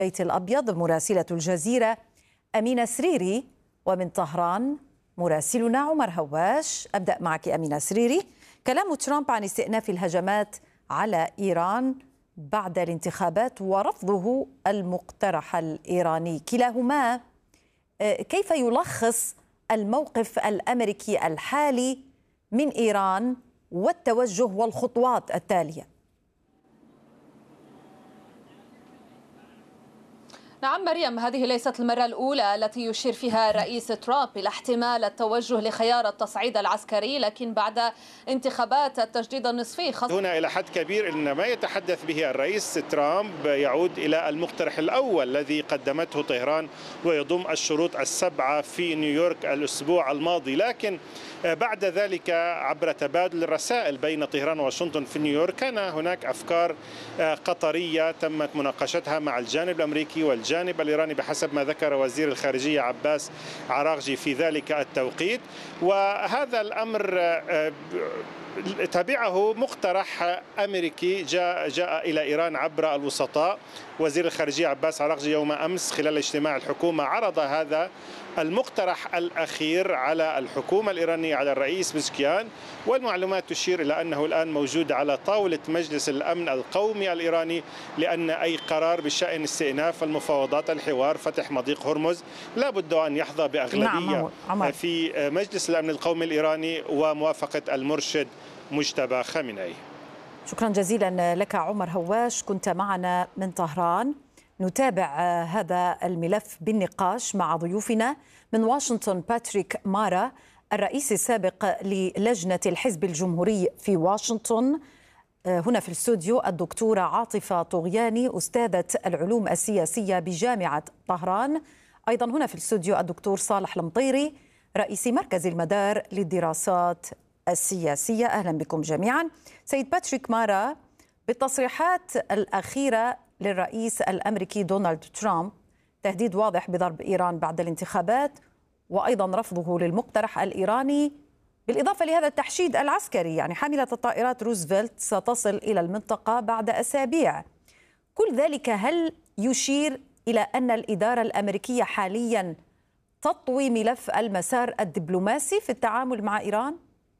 البيت الأبيض مراسلة الجزيرة أمينة سريري، ومن طهران مراسلنا عمر هواش. أبدأ معك أمينة سريري. كلام ترامب عن استئناف الهجمات على إيران بعد الانتخابات ورفضه المقترح الإيراني، كلاهما كيف يلخص الموقف الأمريكي الحالي من إيران والتوجه والخطوات التالية؟ نعم مريم، هذه ليست المرة الأولى التي يشير فيها الرئيس ترامب إلى احتمال التوجه لخيار التصعيد العسكري، لكن بعد انتخابات التجديد النصفي هنا إلى حد كبير إن ما يتحدث به الرئيس ترامب يعود إلى المقترح الأول الذي قدمته طهران ويضم الشروط السبعة في نيويورك الأسبوع الماضي، لكن بعد ذلك عبر تبادل الرسائل بين طهران وواشنطن في نيويورك كان هناك أفكار قطرية تمت مناقشتها مع الجانب الأمريكي والجانب الإيراني بحسب ما ذكر وزير الخارجية عباس عراغجي في ذلك التوقيت. وهذا الأمر تبعه مقترح أمريكي جاء إلى إيران عبر الوسطاء. وزير الخارجية عباس عراغجي يوم أمس خلال اجتماع الحكومة عرض هذا المقترح الأخير على الحكومة الإيرانية، على الرئيس بزكيان، والمعلومات تشير إلى أنه الآن موجود على طاولة مجلس الأمن القومي الإيراني، لأن أي قرار بشأن استئناف المفاوضات الحوار فتح مضيق هرمز لا بد أن يحظى بأغلبية في مجلس الأمن القومي الإيراني وموافقة المرشد مجتبى خامنئي. شكرا جزيلا لك عمر هواش، كنت معنا من طهران. نتابع هذا الملف بالنقاش مع ضيوفنا من واشنطن باتريك مارا، الرئيس السابق للجنة الحزب الجمهوري في واشنطن. هنا في الاستوديو الدكتورة عاطفة طغياني، أستاذة العلوم السياسية بجامعة طهران. أيضا هنا في الاستوديو الدكتور صالح المطيري، رئيس مركز المدار للدراسات السياسية. أهلا بكم جميعا. سيد باتريك مارا، بالتصريحات الأخيرة للرئيس الأمريكي دونالد ترامب تهديد واضح بضرب إيران بعد الانتخابات، وأيضا رفضه للمقترح الإيراني، بالإضافة لهذا التحشيد العسكري، يعني حاملة الطائرات روزفلت ستصل إلى المنطقة بعد أسابيع. كل ذلك هل يشير إلى أن الإدارة الأمريكية حاليا تطوي ملف المسار الدبلوماسي في التعامل مع إيران؟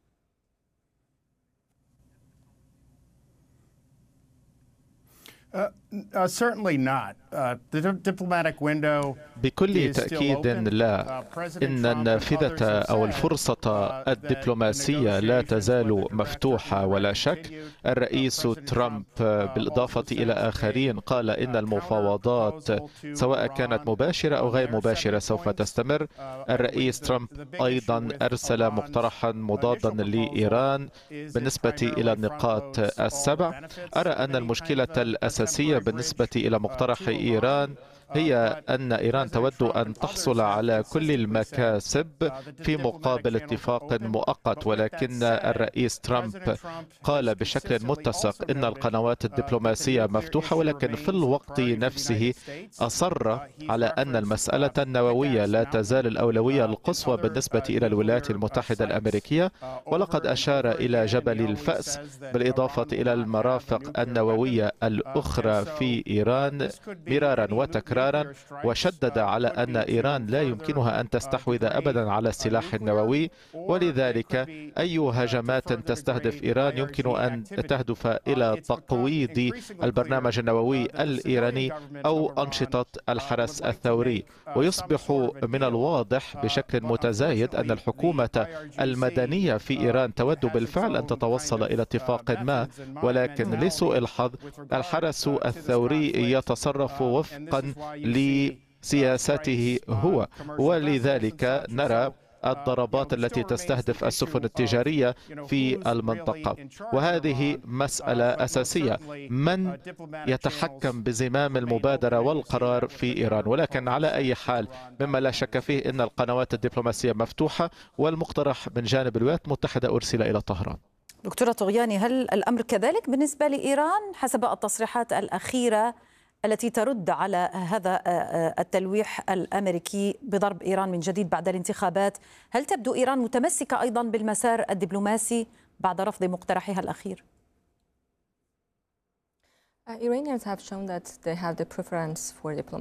Certainly not. The diplomatic window بكل تأكيد لا. إن النافذة أو الفرصة الدبلوماسية لا تزال مفتوحة ولا شك. الرئيس ترامب بالإضافة إلى آخرين قال إن المفاوضات سواء كانت مباشرة أو غير مباشرة سوف تستمر. الرئيس ترامب أيضا أرسل مقترحا مضادا لإيران بالنسبة إلى النقاط السبع. أرى أن المشكلة الأساسية بالنسبة إلى مقترح إيران هي أن إيران تود أن تحصل على كل المكاسب في مقابل اتفاق مؤقت، ولكن الرئيس ترامب قال بشكل متسق إن القنوات الدبلوماسية مفتوحة، ولكن في الوقت نفسه أصر على أن المسألة النووية لا تزال الأولوية القصوى بالنسبة إلى الولايات المتحدة الأمريكية، ولقد أشار إلى جبل الفأس بالإضافة إلى المرافق النووية الأخرى في إيران مرارا وتكرارا، وشدد على أن إيران لا يمكنها أن تستحوذ أبدا على السلاح النووي، ولذلك أي هجمات تستهدف إيران يمكن أن تهدف إلى تقويض البرنامج النووي الإيراني أو أنشطة الحرس الثوري. ويصبح من الواضح بشكل متزايد أن الحكومة المدنية في إيران تود بالفعل أن تتوصل إلى اتفاق ما، ولكن لسوء الحظ الحرس الثوري يتصرف وفقا لسياسته هو، ولذلك نرى الضربات التي تستهدف السفن التجارية في المنطقة. وهذه مسألة أساسية، من يتحكم بزمام المبادرة والقرار في إيران. ولكن على أي حال مما لا شك فيه أن القنوات الدبلوماسية مفتوحة، والمقترح من جانب الولايات المتحدة أرسل إلى طهران. دكتورة طغياني، هل الأمر كذلك بالنسبة لإيران حسب التصريحات الأخيرة التي ترد على هذا التلويح الأمريكي بضرب إيران من جديد بعد الانتخابات؟ هل تبدو إيران متمسكة أيضا بالمسار الدبلوماسي بعد رفض مقترحها الأخير؟ Iranians have shown that they have the preference for